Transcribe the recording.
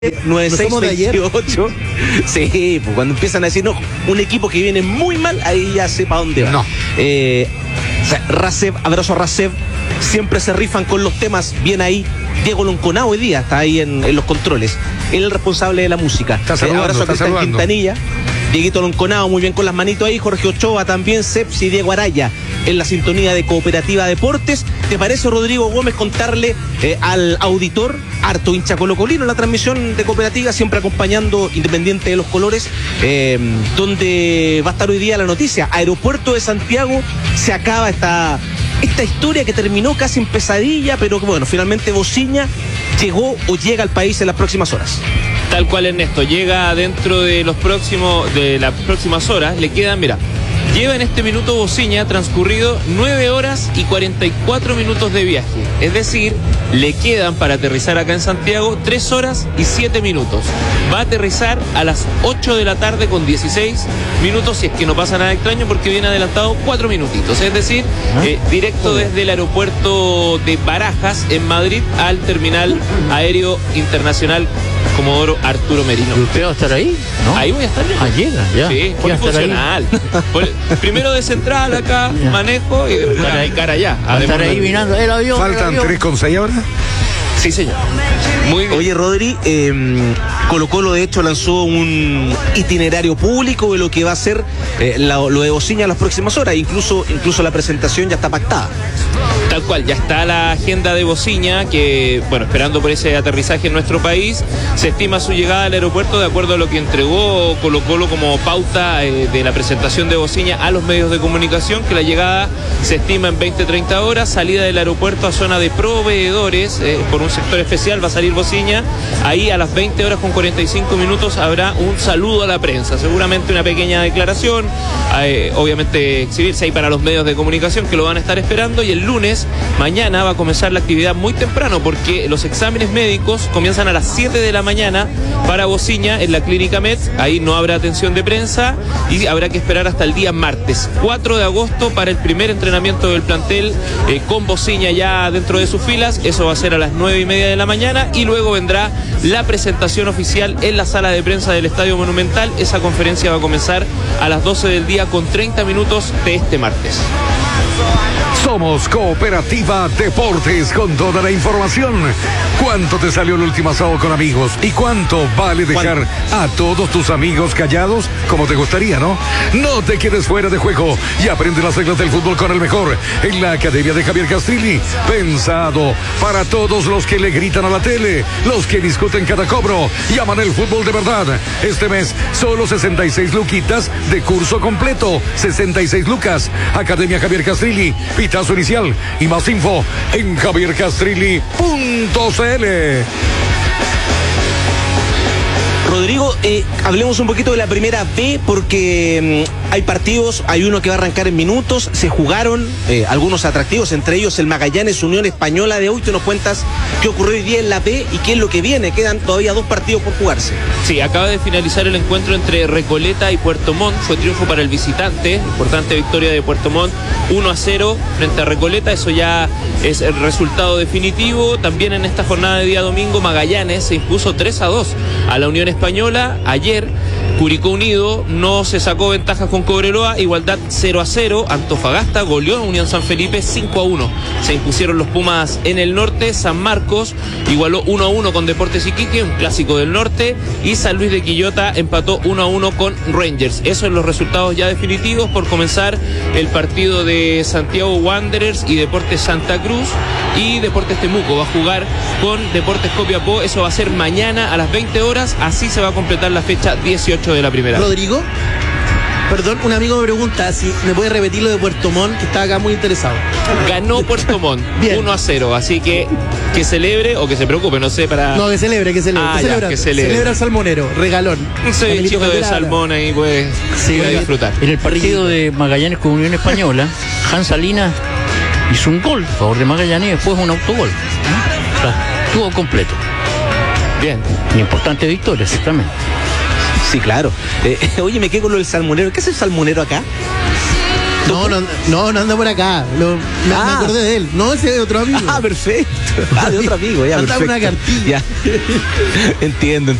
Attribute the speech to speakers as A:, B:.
A: 9628. Sí, pues cuando empiezan a decir, no, un equipo que viene muy mal, ahí ya sé para dónde va.
B: No.
A: Rasev, abrazo a Rasev, siempre se rifan con los temas, bien ahí. Diego Lonconao hoy día está ahí en los controles. Él es el responsable de la música. Abrazo a Cristian Quintanilla. Dieguito Lonconao, muy bien con las manitos ahí. Jorge Ochoa también, Ceps y Diego Araya en la sintonía de Cooperativa Deportes. ¿Te parece, Rodrigo Gómez, contarle al auditor, harto hincha colocolino, la transmisión de Cooperativa, siempre acompañando Independiente de los Colores, donde va a estar hoy día la noticia? Aeropuerto de Santiago, se acaba esta historia que terminó casi en pesadilla, pero que bueno, finalmente Bociña llegó o llega al país en las próximas horas.
C: Tal cual, Ernesto, llega dentro de las próximas horas. Le quedan, mira, lleva en este minuto Bociña transcurrido 9 horas y 44 minutos de viaje. Es decir, le quedan para aterrizar acá en Santiago 3 horas y 7 minutos. Va a aterrizar a las 8 de la tarde con 16 minutos, si es que no pasa nada extraño, porque viene adelantado 4 minutitos. Es decir, directo desde el aeropuerto de Barajas, en Madrid, al terminal aéreo internacional Comodoro Arturo Merino.
B: ¿Y usted va a estar ahí? ¿No?
C: Ahí voy a estar yo.
B: Ah, llega, ya.
C: Sí, funcional. Primero de central acá, ya. Manejo y cara allá.
B: ¿Va a estar ahí mirando el avión?
D: ¿Faltan 3,6 horas?
C: Sí, señor. Muy bien.
A: Oye, Rodri, Colo-Colo de hecho lanzó un itinerario público de lo que va a ser lo de Bociña en las próximas horas. Incluso la presentación ya está pactada.
C: Tal cual, ya está la agenda de Bociña, que, bueno, esperando por ese aterrizaje en nuestro país. Se estima su llegada al aeropuerto de acuerdo a lo que entregó Colo-Colo como pauta de la presentación de Bociña a los medios de comunicación, que la llegada se estima en 20-30 horas, salida del aeropuerto a zona de proveedores, por un sector especial va a salir Bociña. Ahí a las 20 horas con 45 minutos habrá un saludo a la prensa, seguramente una pequeña declaración, obviamente exhibirse ahí para los medios de comunicación que lo van a estar esperando. Y el lunes, mañana, va a comenzar la actividad muy temprano, porque los exámenes médicos comienzan a las 7 de la mañana para Bociña en la Clínica Med. Ahí no habrá atención de prensa y habrá que esperar hasta el día martes 4 de agosto para el primer entrenamiento del plantel con Bociña ya dentro de sus filas. Eso va a ser a las 9:30 de la mañana y luego vendrá la presentación oficial en la sala de prensa del Estadio Monumental. Esa conferencia va a comenzar a las 12 del día con 30 minutos de este martes.
D: Somos Cooperativa Deportes con toda la información. ¿Cuánto te salió el último asado con amigos? ¿Y cuánto vale dejar a todos tus amigos callados como te gustaría, no? No te quedes fuera de juego y aprende las reglas del fútbol con el mejor en la Academia de Javier Castrilli. Pensado para todos los que le gritan a la tele, los que discuten cada cobro y aman el fútbol de verdad. Este mes solo 66 luquitas de curso completo. 66 lucas. Academia Javier Castrilli. Pitazo inicial y más info en javiercastrilli.cl.
A: Rodrigo, hablemos un poquito de la primera B, porque hay partidos, hay uno que va a arrancar en minutos, se jugaron algunos atractivos, entre ellos el Magallanes Unión Española de hoy. Tú nos cuentas qué ocurrió hoy día en la B y qué es lo que viene. Quedan todavía 2 partidos por jugarse.
C: Sí, acaba de finalizar el encuentro entre Recoleta y Puerto Montt. Fue triunfo para el visitante, importante victoria de Puerto Montt, 1-0 frente a Recoleta. Eso ya es el resultado definitivo. También en esta jornada de día domingo, Magallanes se impuso 3-2 a la Unión Española. Ayer Curicó Unido no se sacó ventajas con Cobreloa, igualdad 0-0. Antofagasta goleó a Unión San Felipe 5-1. Se impusieron los Pumas en el norte. San Marcos igualó 1-1 con Deportes Iquique, un clásico del norte. Y San Luis de Quillota empató 1-1 con Rangers. Esos son los resultados ya definitivos. Por comenzar el partido de Santiago Wanderers y Deportes Santa Cruz. Y Deportes Temuco va a jugar con Deportes Copiapó. Eso va a ser mañana a las 20 horas. Así se va a completar la fecha 18 de la primera.
E: Rodrigo, perdón, un amigo me pregunta si me puede repetir lo de Puerto Montt, que está acá muy interesado.
C: Ganó Puerto Montt 1-0, así que celebre o que se preocupe, no sé, para...
E: No, que celebre.
C: Que celebre.
E: Celebra el salmonero, regalón.
C: Un cevichito de salmón ahí puede disfrutar.
B: En el partido de Magallanes con Unión Española, Hans Salinas hizo un gol a favor de Magallanes y después un autogol. O sea, estuvo completo.
C: Bien.
B: Y importante victoria, exactamente.
A: Sí, claro. Oye, me quedo con lo del salmonero. ¿Qué es el salmonero acá?
E: No anda por acá. Me acordé de él. No, ese es otro amigo.
A: Perfecto. De otro amigo, ya.
E: Anda
A: Perfecto.
E: una cartilla.
A: Ya. Entiendo.